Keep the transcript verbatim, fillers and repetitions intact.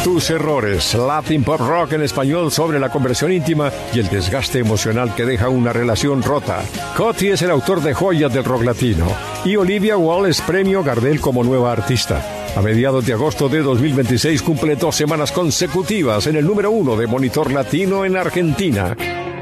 Tus errores, Latin Pop Rock en español sobre la conversión íntima y el desgaste emocional que deja una relación rota. Coti es el autor de joyas del rock latino y Olivia Wall es premio Gardel como nueva artista. A mediados de agosto de dos mil veintiséis cumple dos semanas consecutivas en el número uno de Monitor Latino en Argentina.